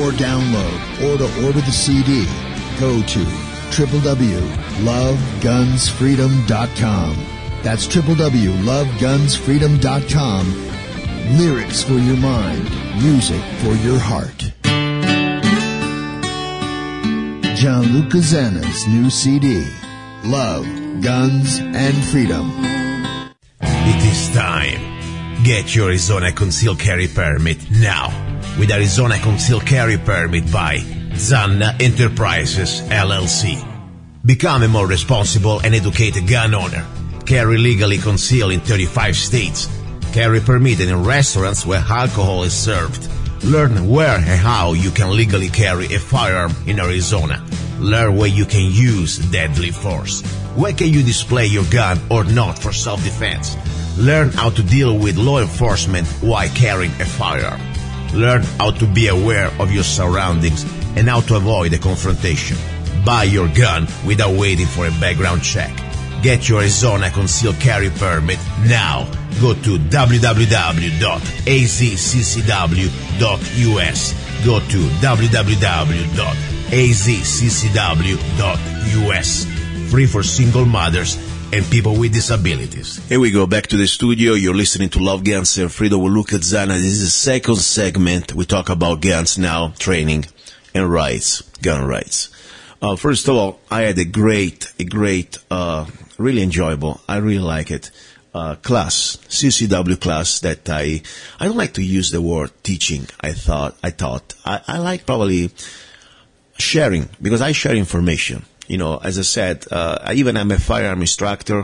or download, or to order the CD, go to www.lovegunsfreedom.com. That's www.lovegunsfreedom.com. Lyrics for your mind, music for your heart. Gianluca Zanna's new CD, Love, Guns, and Freedom. It is time. Get your Arizona Concealed Carry Permit now with Arizona Concealed Carry Permit by Zanna Enterprises, LLC. Become a more responsible and educated gun owner. Carry legally concealed in 35 states. Carry permitted in restaurants where alcohol is served. Learn where and how you can legally carry a firearm in Arizona. Learn where you can use deadly force. Where can you display your gun or not for self-defense? Learn how to deal with law enforcement while carrying a firearm. Learn how to be aware of your surroundings and how to avoid a confrontation. Buy your gun without waiting for a background check. Get your Arizona Concealed Carry Permit now. Go to www.azccw.us. Go to www.azccw.us. Free for single mothers and people with disabilities. Here we go, back to the studio. You're listening to Love, Guns, and Freedom with Luca Zanna. This is the second segment. We talk about guns now, training, and rights, gun rights. First of all, I had a great, really enjoyable, I really like it, class, CCW class that I don't like to use the word teaching, I thought. I like probably sharing, because I share information. You know, as I said, I'm a firearm instructor,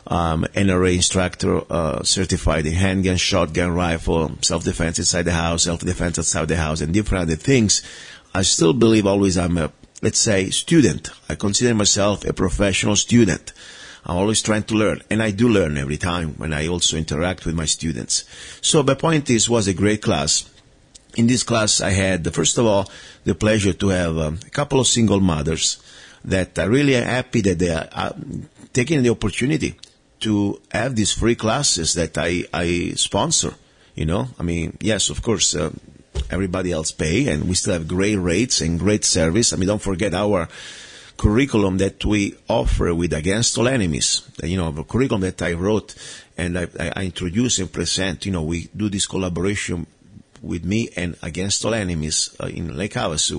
NRA instructor, certified in handgun, shotgun, rifle, self-defense inside the house, self-defense outside the house, and different other things. I still believe always I'm a, let's say, student. I consider myself a professional student. I'm always trying to learn, and I do learn every time when I also interact with my students. So the point is, was a great class. In this class, I had, first of all, the pleasure to have a couple of single mothers that are really happy that they are taking the opportunity to have these free classes that I sponsor. You know, I mean, yes, of course, everybody else pay, and we still have great rates and great service. I mean, don't forget our curriculum that we offer with Against All Enemies. You know, the curriculum that I wrote and I introduce and present. You know, we do this collaboration with me and Against All Enemies in Lake Havasu.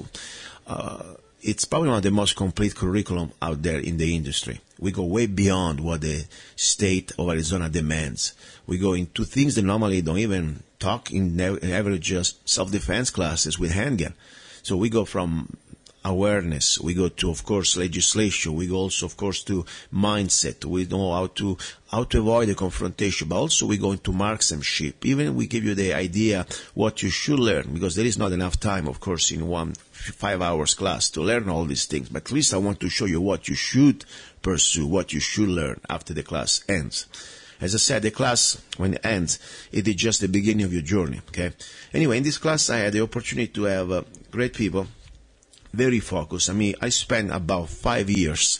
It's probably one of the most complete curriculum out there in the industry. We go way beyond what the state of Arizona demands. We go into things that normally don't even talk in average self-defense classes with handgun. So we go from awareness, we go to, of course, legislation, we go also, of course, to mindset. We know how to avoid the confrontation, but also we go into marksmanship. Even we give you the idea what you should learn, because there is not enough time, of course, in 5 hours class to learn all these things. But at least I want to show you what you should pursue, what you should learn after the class ends. As I said, the class, when it ends, it is just the beginning of your journey, okay? Anyway, in this class, I had the opportunity to have great people, very focused. I mean, I spent about 5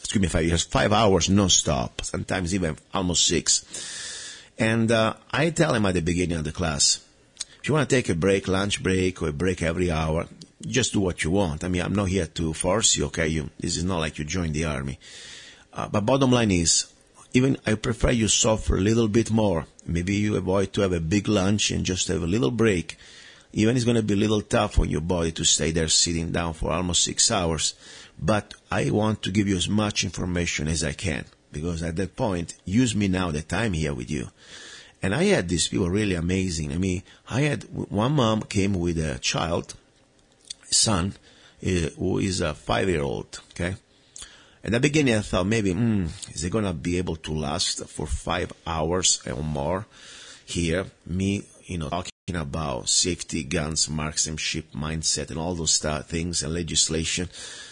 hours non-stop, sometimes even almost 6. And I tell them at the beginning of the class, if you want to take a break, lunch break, or a break every hour, just do what you want. I mean, I'm not here to force you, okay? This is not like you join the army. But bottom line is, even I prefer you suffer a little bit more. Maybe you avoid to have a big lunch and just have a little break. Even it's going to be a little tough on your body to stay there sitting down for almost 6 hours. But I want to give you as much information as I can, because at that point, use me now that I'm here with you. And I had these people really amazing. I mean, I had one mom came with a child, son, who is a 5-year-old, okay? At the beginning, I thought maybe, is it going to be able to last for 5 hours or more here? Me, talking about safety, guns, marksmanship, mindset, and all those things, and legislation.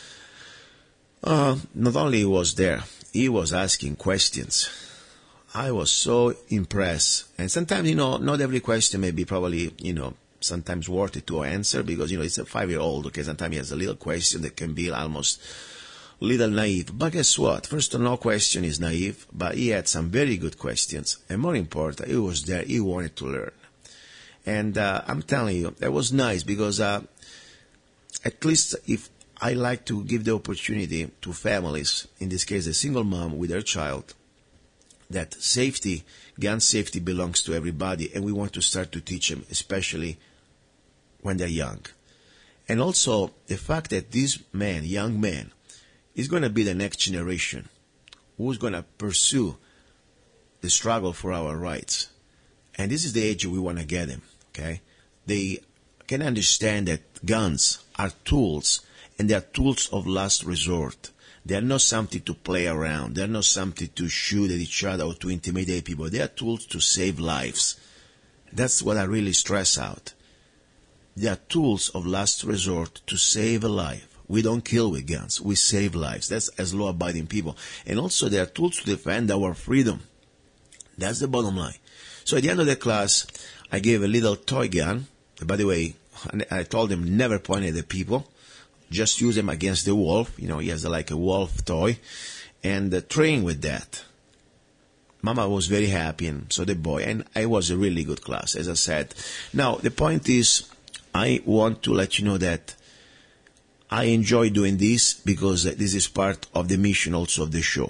Not only he was there, he was asking questions. I was so impressed. And sometimes, not every question may be probably, sometimes worth it to answer, because, it's a 5-year-old, okay? Sometimes he has a little question that can be almost little naive. But guess what? First of all, no question is naive, but he had some very good questions. And more important, he was there, he wanted to learn. And I'm telling you, that was nice, because at least if I like to give the opportunity to families, in this case a single mom with her child, that safety, gun safety belongs to everybody, and we want to start to teach them, especially when they're young. And also the fact that this man, young man, is going to be the next generation who's going to pursue the struggle for our rights. And this is the age we want to get them, okay? They can understand that guns are tools, and they are tools of last resort. They are not something to play around. They are not something to shoot at each other or to intimidate people. They are tools to save lives. That's what I really stress out. They are tools of last resort to save a life. We don't kill with guns. We save lives. That's as law-abiding people. And also they are tools to defend our freedom. That's the bottom line. So at the end of the class, I gave a little toy gun. By the way, I told them never point at the people. Just use them against the wolf. You know, he has like a wolf toy. And train with that. Mama was very happy, and so the boy. And it was a really good class, as I said. Now, the point is, I want to let you know that I enjoy doing this because this is part of the mission also of the show.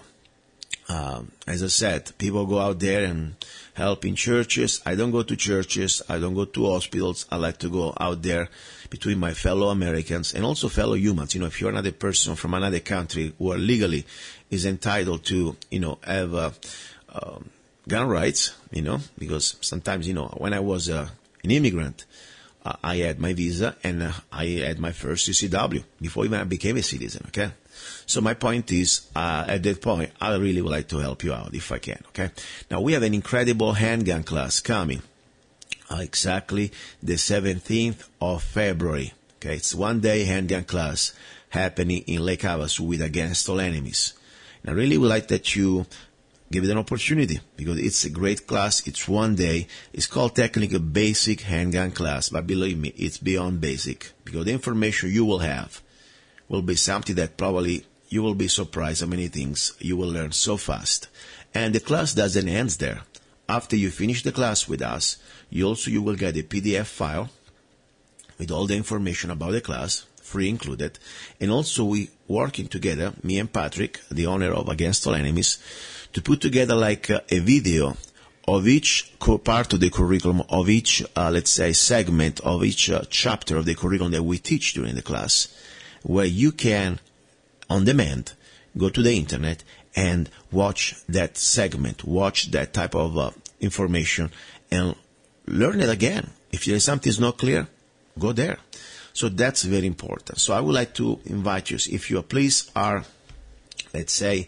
As I said, people go out there and help in churches. I don't go to churches. I don't go to hospitals. I like to go out there between my fellow Americans and also fellow humans. You know, if you're another person from another country who are legally is entitled to, have gun rights, because sometimes, when I was an immigrant, I had my visa and I had my first CCW before even I became a citizen, okay? So my point is, at that point, I really would like to help you out if I can, okay? Now, we have an incredible handgun class coming exactly the 17th of February, okay? It's one-day handgun class happening in Lake Havasu with Against All Enemies. And I really would like that you give it an opportunity because it's a great class. It's one day. It's called technically basic handgun class, but believe me, it's beyond basic because the information you will have will be something that probably you will be surprised how many things you will learn so fast. And the class doesn't end there. After you finish the class with us, you will get a PDF file with all the information about the class, free included. And also we working together, me and Patrick, the owner of Against All Enemies, to put together like a video of each part of the curriculum, of each, let's say, segment of each chapter of the curriculum that we teach during the class, where you can, on demand, go to the internet and watch that segment, watch that type of information, and learn it again. If there is something is not clear, go there. So that's very important. So I would like to invite you, if your place are, let's say,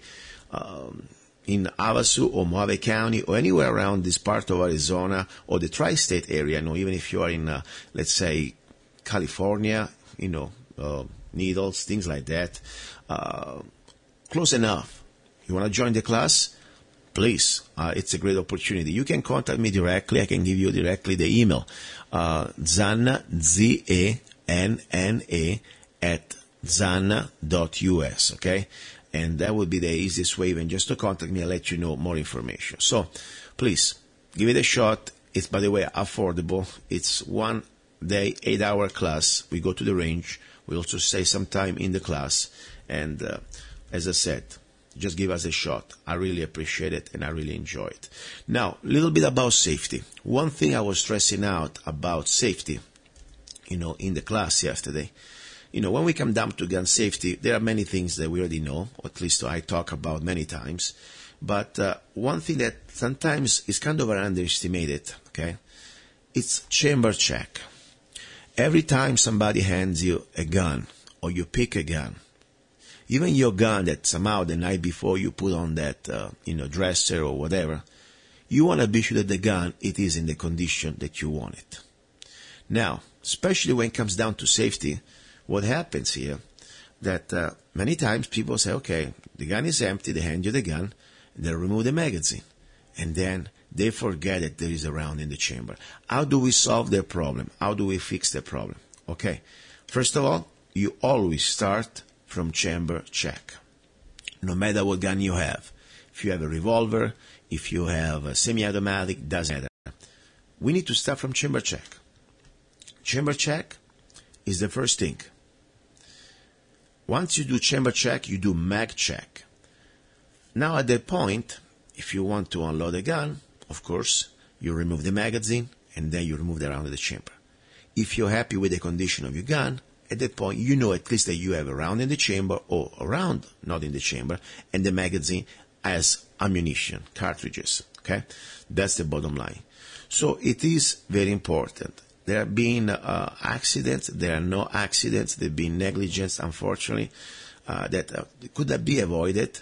in Havasu or Mojave County or anywhere around this part of Arizona or the tri-state area, even if you are in, let's say, California, Needles, things like that, close enough. You want to join the class? Please, it's a great opportunity. You can contact me directly. I can give you directly the email, Zanna, ZANNA, @zanna.us, okay? And that would be the easiest way, even just to contact me and let you know more information. So, please, give it a shot. It's, by the way, affordable. It's one day, 8-hour class. We go to the range. We also stay some time in the class. And as I said, just give us a shot. I really appreciate it and I really enjoy it. Now, a little bit about safety. One thing I was stressing out about safety, in the class yesterday. When we come down to gun safety, there are many things that we already know, or at least I talk about many times. But one thing that sometimes is kind of underestimated, okay, it's chamber check. Every time somebody hands you a gun or you pick a gun, even your gun that somehow the night before you put on that, dresser or whatever, you want to be sure that the gun, it is in the condition that you want it. Now, especially when it comes down to safety, what happens here, that many times people say, okay, the gun is empty, they hand you the gun, they remove the magazine, and then they forget that there is a round in the chamber. How do we solve their problem? How do we fix the problem? Okay, first of all, you always start from chamber check, no matter what gun you have. If you have a revolver, if you have a semi-automatic, doesn't matter. We need to start from chamber check. Chamber check is the first thing. once you do chamber check, you do mag check. Now at that point, if you want to unload the gun, of course, you remove the magazine and then you remove the round of the chamber. If you're happy with the condition of your gun, at that point you know at least that you have a round in the chamber or a round not in the chamber, and the magazine has ammunition, cartridges. Okay? That's the bottom line. So it is very important. There have been accidents, there are no accidents, there have been negligence, unfortunately, that could be avoided,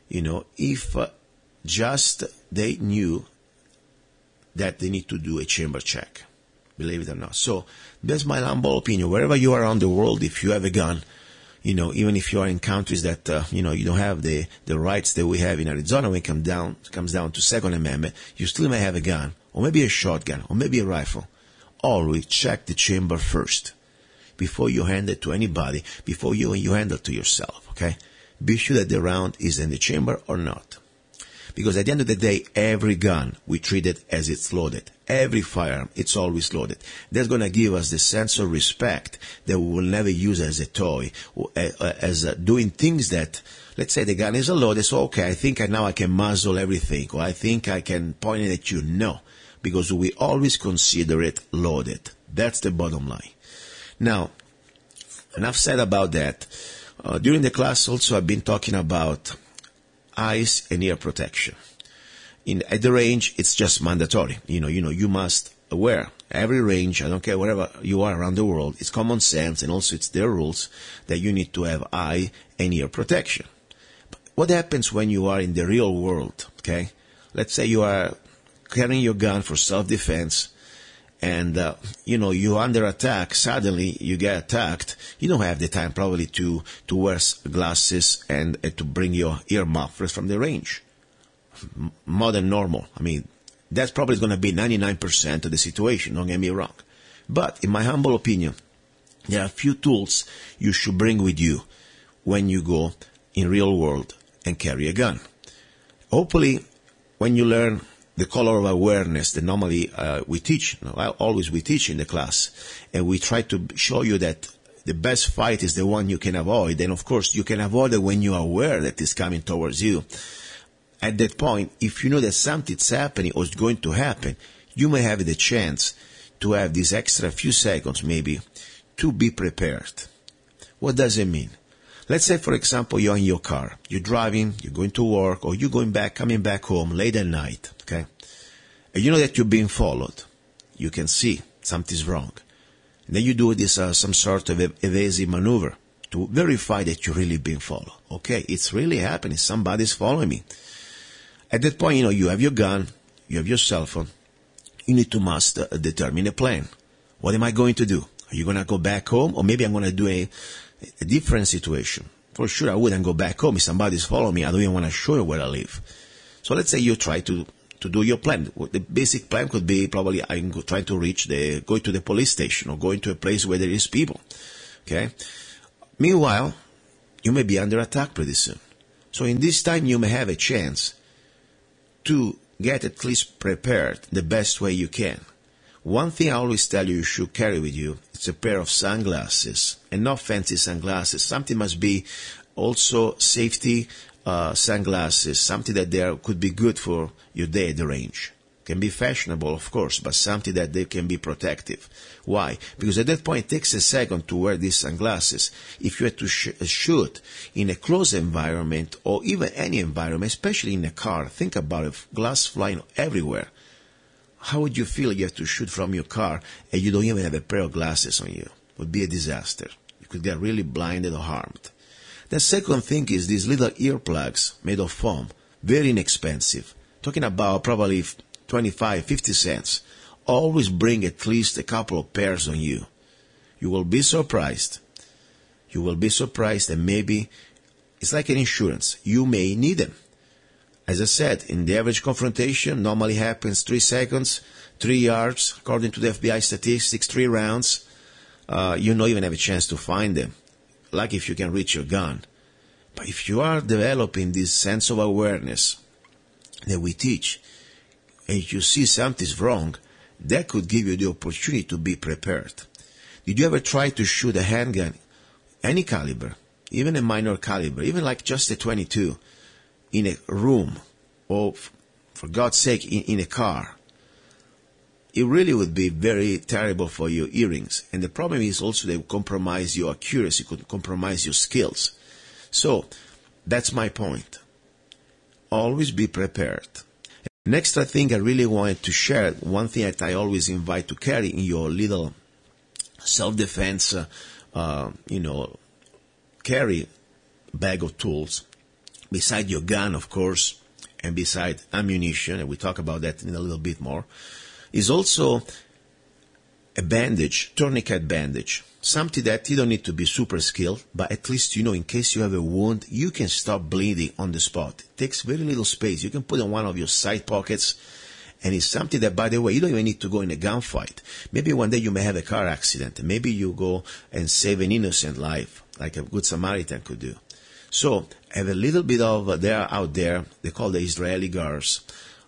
if just they knew that they need to do a chamber check, believe it or not. So that's my humble opinion. Wherever you are around the world, if you have a gun, even if you are in countries that, you don't have the rights that we have in Arizona when it comes down to Second Amendment, you still may have a gun, or maybe a shotgun, or maybe a rifle. Always check the chamber first before you hand it to anybody, before you hand it to yourself, okay? Be sure that the round is in the chamber or not. Because at the end of the day, every gun, we treat it as it's loaded. Every firearm, it's always loaded. That's going to give us the sense of respect that we will never use as a toy, as doing things that, let's say the gun is loaded, so okay, I think now I can muzzle everything, or I think I can point it at you. No. Because we always consider it loaded. That's the bottom line. Now, enough said about that. During the class also I've been talking about eyes and ear protection. At the range, it's just mandatory. You must wear every range, I don't care wherever you are around the world, it's common sense, and also it's their rules that you need to have eye and ear protection. But what happens when you are in the real world, okay? Let's say you are carrying your gun for self-defense, and, you're under attack, suddenly you get attacked, you don't have the time probably to wear glasses and to bring your ear mufflers from the range. More than normal. I mean, that's probably going to be 99% of the situation, don't get me wrong. But in my humble opinion, there are a few tools you should bring with you when you go in real world and carry a gun. Hopefully, when you learn the color of awareness that normally we teach in the class, and we try to show you that the best fight is the one you can avoid, and of course you can avoid it when you are aware that it's coming towards you. At that point, if you know that something's happening or is going to happen, you may have the chance to have this extra few seconds maybe to be prepared. What does it mean? Let's say, for example, you're in your car, you're driving, you're going to work, or you're coming back home late at night, okay? And you know that you're being followed. You can see something's wrong. And then you do this, some sort of evasive maneuver to verify that you're really being followed. Okay, it's really happening. Somebody's following me. At that point, you have your gun, you have your cell phone. You need to determine a plan. What am I going to do? Are you going to go back home? Or maybe I'm going to do a different situation. For sure, I wouldn't go back home if somebody's following me. I don't even want to show you where I live. So let's say you try to do your plan. The basic plan could be probably I'm trying to going to the police station or going to a place where there is people. Okay? Meanwhile, you may be under attack pretty soon. So in this time, you may have a chance to get at least prepared the best way you can. One thing I always tell you should carry with you is a pair of sunglasses, and not fancy sunglasses. Something must be also safety sunglasses, something that there could be good for your day at the range. Can be fashionable, of course, but something that they can be protective. Why? Because at that point it takes a second to wear these sunglasses. If you had to shoot in a closed environment or even any environment, especially in a car, think about it, glass flying everywhere. How would you feel you have to shoot from your car and you don't even have a pair of glasses on you? It would be a disaster. You could get really blinded or harmed. The second thing is these little earplugs made of foam, very inexpensive. Talking about probably 25, 50 cents. Always bring at least a couple of pairs on you. You will be surprised. You will be surprised, and maybe it's like an insurance. You may need them. As I said, in the average confrontation, normally happens 3 seconds, 3 yards. According to the FBI statistics, 3 rounds. You don't even have a chance to find them. Like if you can reach your gun. But if you are developing this sense of awareness that we teach, and you see something's wrong, that could give you the opportunity to be prepared. Did you ever try to shoot a handgun, any caliber, even a minor caliber, even like just a 22 in a room, or for God's sake, in a car, it really would be very terrible for your earrings. And the problem is also they compromise your accuracy, could compromise your skills. So that's my point. Always be prepared. Next, I think I really wanted to share one thing that I always invite to carry in your little self-defense, carry bag of tools, beside your gun, of course, and beside ammunition, and we talk about that in a little bit more, is also a bandage, tourniquet bandage. Something that you don't need to be super skilled, but at least in case you have a wound, you can stop bleeding on the spot. It takes very little space. You can put in one of your side pockets, and it's something that, by the way, you don't even need to go in a gunfight. Maybe one day you may have a car accident. Maybe you go and save an innocent life, like a good Samaritan could do. So have a little bit of, they're out there, they call the Israeli guards,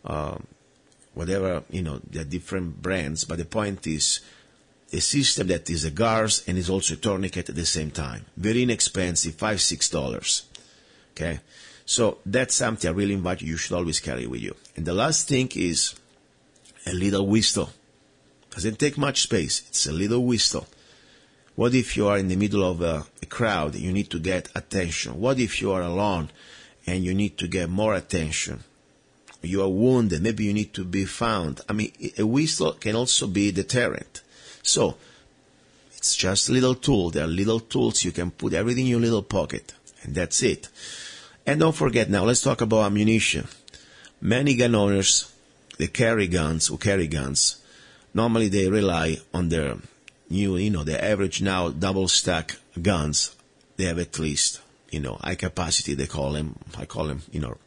whatever, they're different brands, but the point is a system that is a guards and is also a tourniquet at the same time. Very inexpensive, $5-6. Okay? So that's something I really invite you should always carry with you. And the last thing is a little whistle. Doesn't take much space. It's a little whistle. What if you are in the middle of a crowd and you need to get attention? What if you are alone and you need to get more attention? You are wounded. Maybe you need to be found. I mean, a whistle can also be deterrent. So it's just a little tool. There are little tools. You can put everything in your little pocket, and that's it. And don't forget now, let's talk about ammunition. Many gun owners, who carry guns, normally they rely on their the average now double stack guns. They have at least, high capacity, they call them. I call them,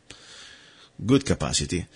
good capacity.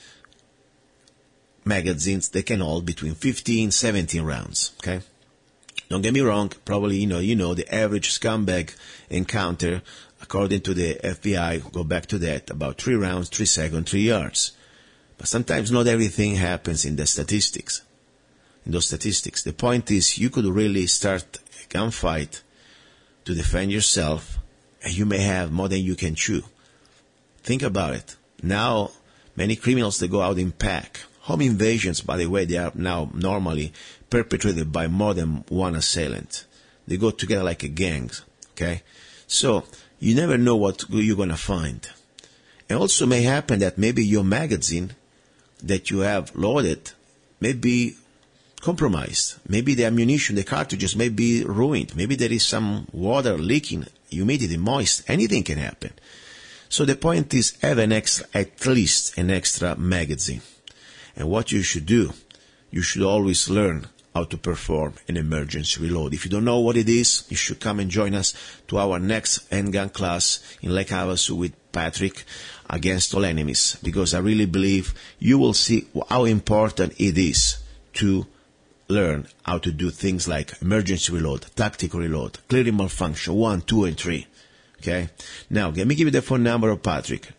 Magazines, they can hold between 15, 17 rounds, okay? Don't get me wrong, probably, the average scumbag encounter, according to the FBI, go back to that, about 3 rounds, 3 seconds, 3 yards. But sometimes not everything happens in the statistics. In those statistics, the point is you could really start a gunfight to defend yourself, and you may have more than you can chew. Think about it. Now, many criminals, they go out in pack. Home invasions, by the way, they are now normally perpetrated by more than one assailant. They go together like a gang, okay? So, you never know what you're going to find. It also may happen that maybe your magazine that you have loaded may be compromised. Maybe the ammunition, the cartridges may be ruined. Maybe there is some water leaking, humidity, moist. Anything can happen. So the point is have at least an extra magazine. And what you should do, you should always learn how to perform an emergency reload. If you don't know what it is, you should come and join us to our next handgun class in Lake Havasu with Patrick, Against All Enemies, because I really believe you will see how important it is to learn how to do things like emergency reload, tactical reload, clearing malfunction 1, 2, and 3. Okay? Now, let me give you the phone number of Patrick,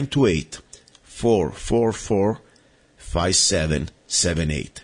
928-444-5778.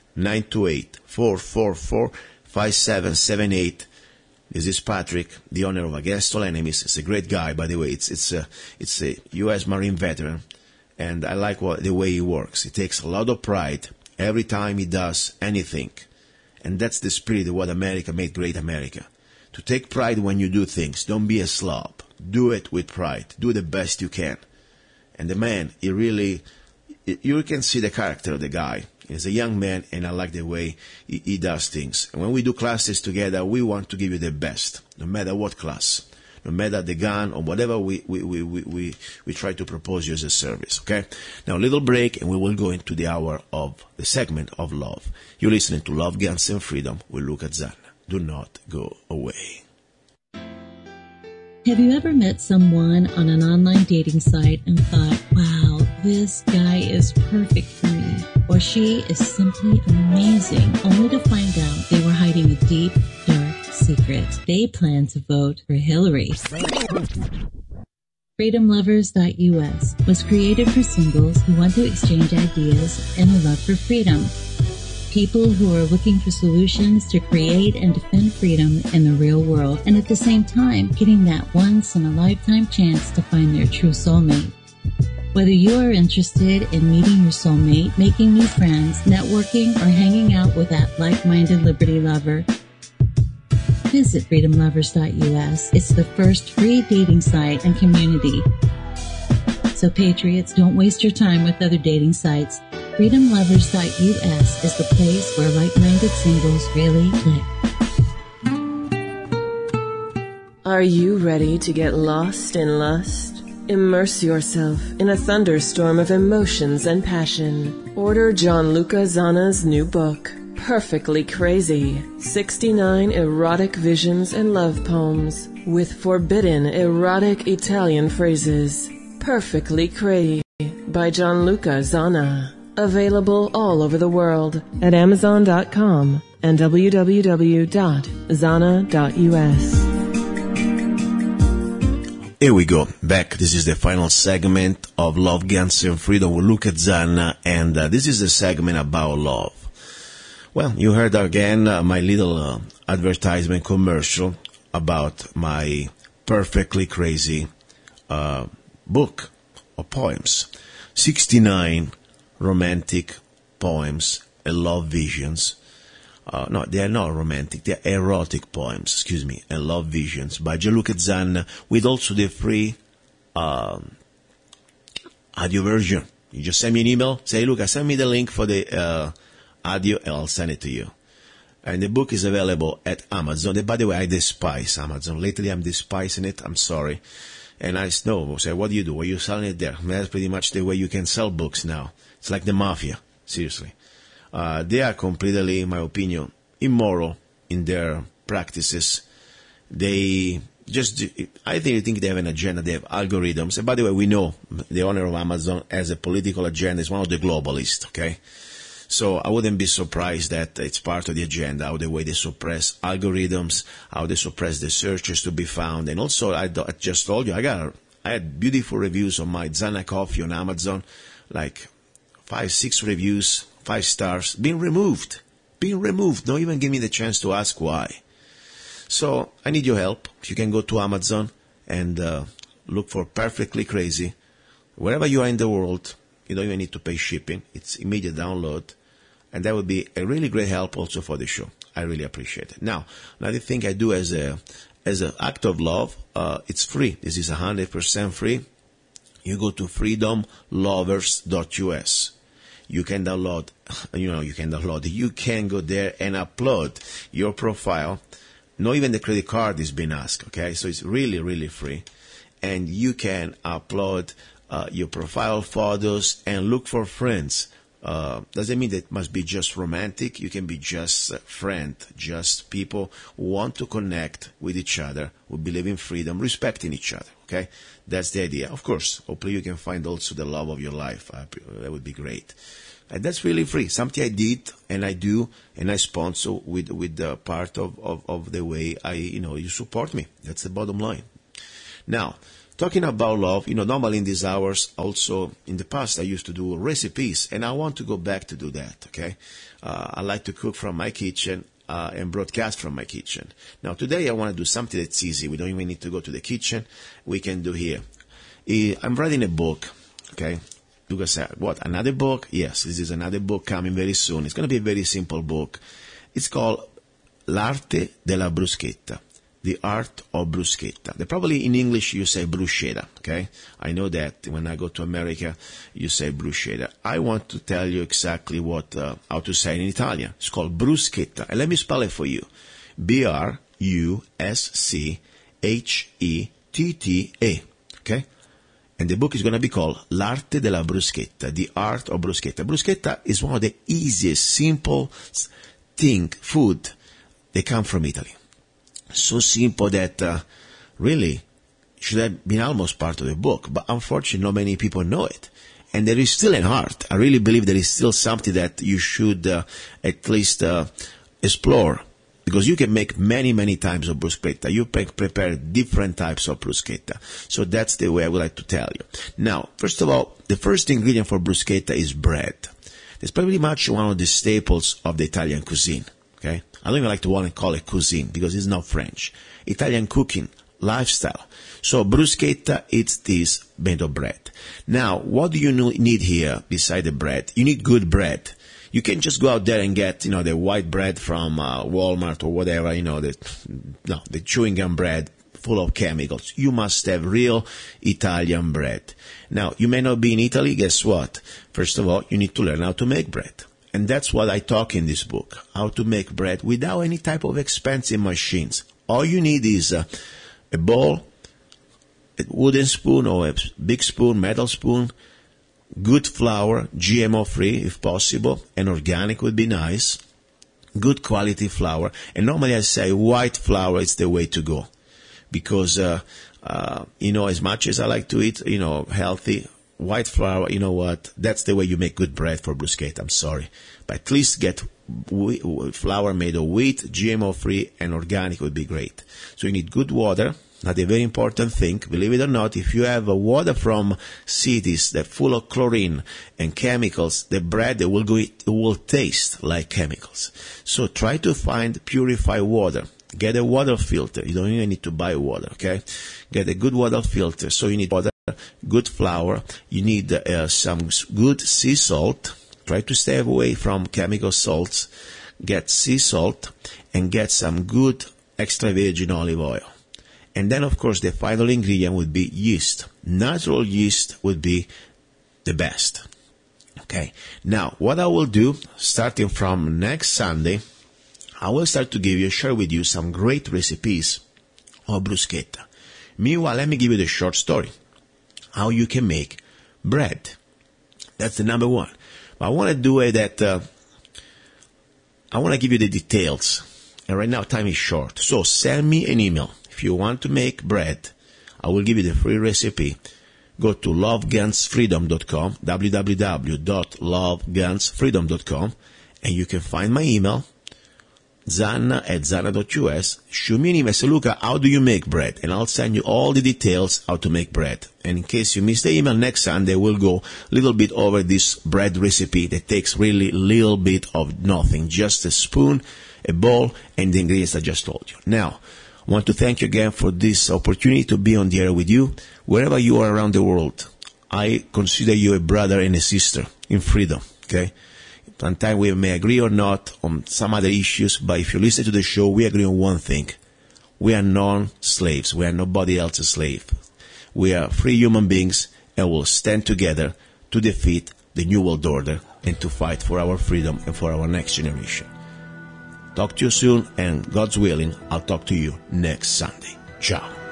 928-444-5778. This is Patrick, the owner of Against All Enemies. It's a great guy, by the way. It's a U.S. Marine veteran, and I like the way he works. He takes a lot of pride every time he does anything, and that's the spirit of what America made great America. To take pride when you do things. Don't be a slob. Do it with pride. Do the best you can. And the man, you can see the character of the guy. He's a young man, and I like the way he does things. And when we do classes together, we want to give you the best, no matter what class, no matter the gun or whatever we try to propose you as a service. Okay? Now, a little break, and we will go into the segment of love. You're listening to Love, Guns, and Freedom with Luca Zanna. Do not go away. Have you ever met someone on an online dating site and thought, wow, this guy is perfect for me, or she is simply amazing, only to find out they were hiding a deep, dark secret? They plan to vote for Hillary. FreedomLovers.us was created for singles who want to exchange ideas and a love for freedom. people who are looking for solutions to create and defend freedom in the real world, and at the same time, getting that once-in-a-lifetime chance to find their true soulmate. Whether you are interested in meeting your soulmate, making new friends, networking, or hanging out with that like-minded liberty lover, visit freedomlovers.us. It's the first free dating site and community. So patriots, don't waste your time with other dating sites. freedomlovers.us is the place where like-minded singles really click. Are you ready to get lost in lust? Immerse yourself in a thunderstorm of emotions and passion. Order Gianluca Zanna's new book, Perfectly Crazy, 69 erotic visions and love poems with forbidden erotic Italian phrases. Perfectly Crazy by Gianluca Zanna. Available all over the world at Amazon.com and www.zanna.us. Here we go, back. This is the final segment of Love, Guns, and Freedom with Luca Zanna, and this is the segment about love. Well, you heard again my little advertisement commercial about my Perfectly Crazy book of poems. 69 romantic poems and love visions. No, they are not romantic, they are erotic poems, and love visions by Gianluca Zanna, with also the free audio version. You just send me an email, say, Luca, send me the link for the audio, and I'll send it to you. And the book is available at Amazon. And by the way, I despise Amazon. Lately, I'm despising it. I'm sorry. And I know, say, what do you do? Are you selling it there? That's pretty much the way you can sell books now. It's like the mafia, seriously. They are completely, in my opinion, immoral in their practices. They just, I think they have an agenda. They have algorithms. And by the way, we know the owner of Amazon has a political agenda. Is one of the globalists, okay? So I wouldn't be surprised that it's part of the agenda, how the way they suppress algorithms, how they suppress the searches to be found. And also, I just told you, I had beautiful reviews on my Zanna coffee on Amazon, like 5-6 reviews, 5 stars, being removed. Don't even give me the chance to ask why. So I need your help. If you can go to Amazon and look for Perfectly Crazy, wherever you are in the world, you don't even need to pay shipping. It's immediate download. And that would be a really great help also for the show. I really appreciate it. Now, another thing I do as an act of love, it's free. This is 100% free. You go to freedomlovers.us. You can download, you can go there and upload your profile. Not even the credit card is being asked, okay? So it's really, really free. And you can upload your profile photos and look for friends. Doesn't mean that it must be just romantic. You can be just a friend, just people who want to connect with each other, who believe in freedom, respecting each other, okay? That's the idea. Of course, hopefully you can find also the love of your life. That would be great. And that's really free. Something I did and I do and I sponsor with the part of the way you support me. That's the bottom line. Now, talking about love, normally in these hours, also in the past, I used to do recipes, and I want to go back to do that, okay? I like to cook from my kitchen and broadcast from my kitchen. Now, today I want to do something that's easy. We don't even need to go to the kitchen. We can do here. I'm writing a book, okay? You guys say, what, another book? Yes, this is another book coming very soon. It's going to be a very simple book. It's called L'arte della bruschetta. The art of bruschetta. Probably in English you say bruschetta, okay? I know that when I go to America, you say bruschetta. I want to tell you exactly how to say it in Italian. It's called bruschetta. And let me spell it for you. B-R-U-S-C-H-E-T-T-A, okay? And the book is going to be called L'arte della bruschetta, the art of bruschetta. Bruschetta is one of the easiest, simple food. They come from Italy. So simple that really should have been almost part of the book. But unfortunately, not many people know it. And there is still an art. I really believe there is still something that you should at least explore. Because you can make many, many types of bruschetta. You prepare different types of bruschetta. So that's the way I would like to tell you. Now, first of all, the first ingredient for bruschetta is bread. It's pretty much one of the staples of the Italian cuisine. Okay, I don't even like to want to call it cuisine because it's not French. Italian cooking lifestyle. So bruschetta, it's this made of bread. Now, what do you need here beside the bread? You need good bread. You can just go out there and get, the white bread from Walmart or whatever, the chewing gum bread full of chemicals. You must have real Italian bread. Now, you may not be in Italy. Guess what? First of all, you need to learn how to make bread. And that's what I talk in this book, how to make bread without any type of expensive machines. All you need is a bowl, a wooden spoon or a big spoon, metal spoon, good flour, GMO-free if possible, and organic would be nice, good quality flour. And normally I say white flour is the way to go because, as much as I like to eat, healthy, white flour, you know what, that's the way you make good bread for bruschetta, I'm sorry. But at least get flour made of wheat, GMO-free, and organic would be great. So you need good water. Not a very important thing, believe it or not, if you have water from cities that are full of chlorine and chemicals, the bread it will taste like chemicals. So try to find purified water. Get a water filter. You don't even need to buy water, okay? Get a good water filter. So you need water, good flour. You need some good sea salt. Try to stay away from chemical salts. Get sea salt and get some good extra virgin olive oil. And then, of course, the final ingredient would be yeast. Natural yeast would be the best. Okay. Now, what I will do, starting from next Sunday, I will start to share with you some great recipes of bruschetta. Meanwhile, let me give you the short story. How you can make bread. That's the number one. But I want to do it that, I want to give you the details. And right now, time is short. So send me an email. If you want to make bread, I will give you the free recipe. Go to lovegansfreedom.com, www.lovegansfreedom.com, and you can find my email, zanna@zanna.us. Shoot me an email, say, Luca, how do you make bread? And I'll send you all the details how to make bread. And in case you missed the email, next Sunday we'll go a little bit over this bread recipe that takes really little bit of nothing, just a spoon, a bowl, and the ingredients I just told you. Now, I want to thank you again for this opportunity to be on the air with you. Wherever you are around the world, I consider you a brother and a sister in freedom, okay? Sometimes we may agree or not on some other issues, but if you listen to the show, we agree on one thing. We are non-slaves. We are nobody else's slave. We are free human beings, and we'll stand together to defeat the New World Order and to fight for our freedom and for our next generation. Talk to you soon, and God's willing, I'll talk to you next Sunday. Ciao.